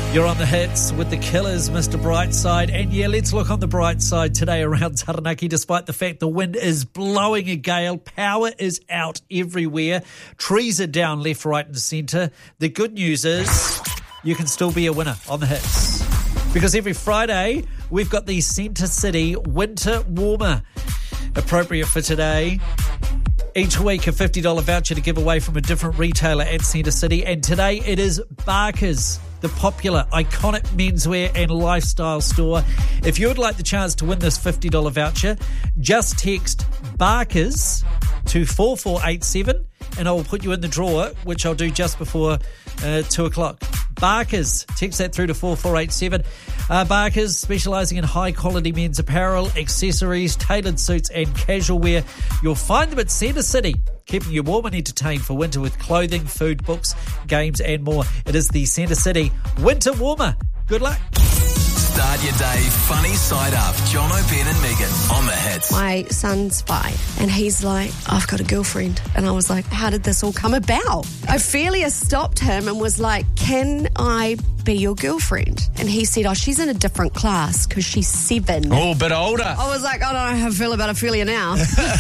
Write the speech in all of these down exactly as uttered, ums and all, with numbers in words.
You're on the hits with the Killers, Mister Brightside. And yeah, let's look on the bright side today around Taranaki. Despite the fact the wind is blowing a gale, power is out everywhere. Trees are down left, right and centre. The good news is you can still be a winner on the hits. Because every Friday, we've got the Centre City Winter Warmer. Appropriate for today. Each week, a fifty dollars voucher to give away from a different retailer at Centre City. And today, it is Barker's, the popular, iconic menswear and lifestyle store. If you would like the chance to win this fifty dollars voucher, just text Barker's to four four eight seven and I will put you in the drawer, which I'll do just before uh, two o'clock. Barker's, text that through to four four eight seven. Uh, Barker's, specialising in high-quality men's apparel, accessories, tailored suits and casual wear. You'll find them at Centre City, keeping you warm and entertained for winter with clothing, food, books, games and more. It is the Centre City Winter Warmer. Good luck. Start your day funny side up. John O'Brien and Megan on the hits. My son's five and he's like, I've got a girlfriend. And I was like, how did this all come about? Ophelia stopped him and was like, can I be your girlfriend? And he said, oh, she's in a different class because she's seven. Oh, a bit older. I was like, I don't know how I feel about Ophelia now.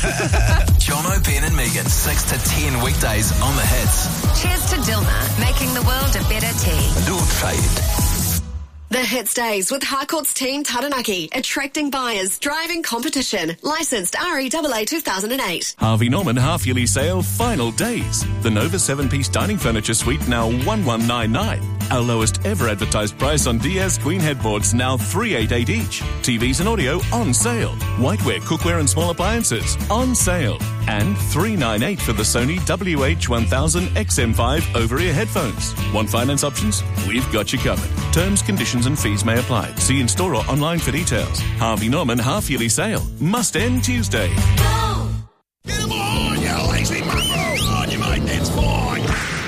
John O'Brien and Megan, six to ten weekdays on the hits. Cheers to Dilmah, making the world a better tea. Do trade. The Hits Days with Harcourt's Team Taranaki, attracting buyers, driving competition, licensed R E A A two thousand eight. Harvey Norman half-yearly sale, final days. The Nova seven-piece dining furniture suite now one one nine nine. Our lowest ever advertised price on Diaz Queen headboards now three eight eight each. T Vs and audio on sale. Whiteware, cookware and small appliances on sale. And three nine eight for the Sony W H one thousand X M five over-ear headphones. Want finance options? We've got you covered. Terms, conditions and fees may apply. See in-store or online for details. Harvey Norman half-yearly sale. Must end Tuesday. Go! Get him on, you lazy mongrel! On you, mate, that's fine!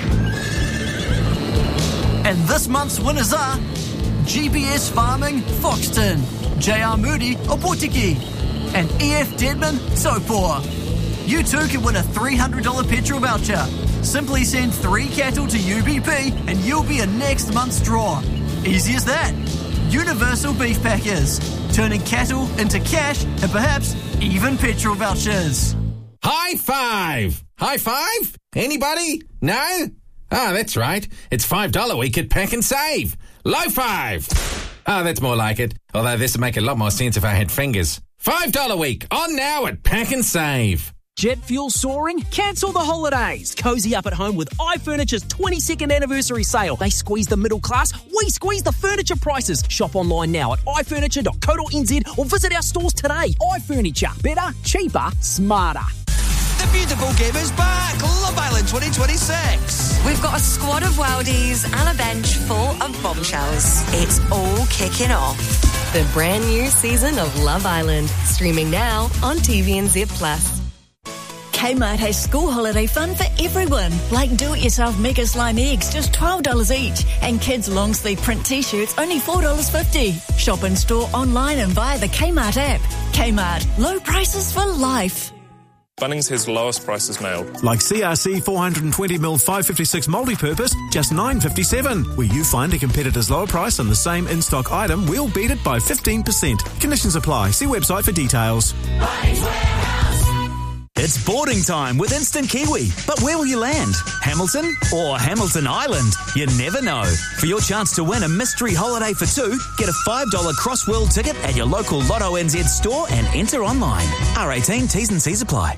And this month's winners are G B S Farming, Foxton, J R Moody, Opotiki, and E F Deadman, Sopor. You too can win a three hundred dollars petrol voucher. Simply send three cattle to U B P and you'll be in next month's draw. Easy as that. Universal Beef Packers, turning cattle into cash and perhaps even petrol vouchers. High five! High five? Anybody? No? Ah, that's right. It's five dollars week at Pack and Save. Low five! Ah, that's more like it. Although this would make a lot more sense if I had fingers. five dollars week, on now at Pack and Save. Jet fuel soaring? Cancel the holidays. Cozy up at home with iFurniture's twenty-second anniversary sale. They squeeze the middle class, we squeeze the furniture prices. Shop online now at i furniture dot co dot n z or visit our stores today. iFurniture. Better, cheaper, smarter. The beautiful game is back. Love Island twenty twenty-six. We've got a squad of worldies and a bench full of bombshells. It's all kicking off. The brand new season of Love Island. Streaming now on T V N Z Plus. Kmart has school holiday fun for everyone. Like do-it-yourself Mega Slime eggs, just twelve dollars each. And kids' long-sleeve print t-shirts, only four dollars fifty. Shop in store, online and via the Kmart app. Kmart, low prices for life. Bunnings has lowest prices mailed. Like C R C four hundred twenty millimeter five fifty-six multi-purpose, just nine fifty-seven. Where you find a competitor's lower price on the same in-stock item, we'll beat it by fifteen percent. Conditions apply. See website for details. Bunnings Warehouse. It's boarding time with Instant Kiwi. But where will you land? Hamilton or Hamilton Island? You never know. For your chance to win a mystery holiday for two, get a five dollars cross-world ticket at your local Lotto N Z store and enter online. R eighteen, T's and C's apply.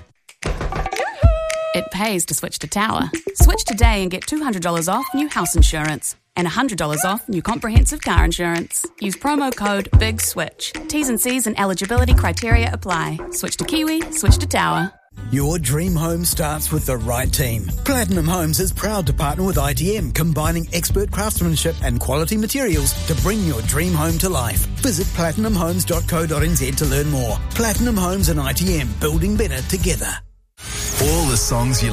It pays to switch to Tower. Switch today and get two hundred dollars off new house insurance and one hundred dollars off new comprehensive car insurance. Use promo code BIGSWITCH. T's and C's and eligibility criteria apply. Switch to Kiwi, switch to Tower. Your dream home starts with the right team. Platinum Homes is proud to partner with I T M, combining expert craftsmanship and quality materials to bring your dream home to life. Visit platinum homes dot co dot n z to learn more. Platinum Homes and I T M, building better together. All the songs you